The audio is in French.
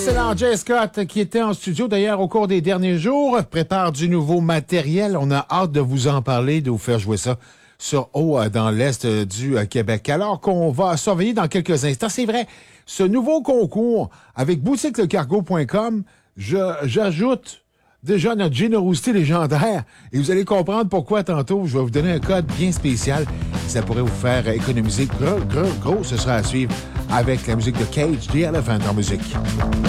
L'excellent Jay Scott qui était en studio d'ailleurs au cours des derniers jours prépare du nouveau matériel. On a hâte de vous en parler, de vous faire jouer ça sur haut dans l'est du Québec. Alors qu'on va surveiller dans quelques instants. C'est vrai, ce nouveau concours avec boutiquelecargo.com, j'ajoute déjà notre générosité légendaire et vous allez comprendre pourquoi tantôt. Je vais vous donner un code bien spécial. Ça pourrait vous faire économiser gros. Ce sera à suivre avec la musique de Cage, The Elephant en musique.